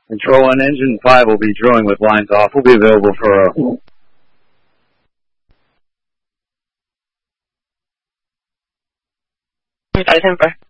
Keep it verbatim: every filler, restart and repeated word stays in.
Control one, engine five will be drilling with lines off. We'll be available for a... Five, ten, four.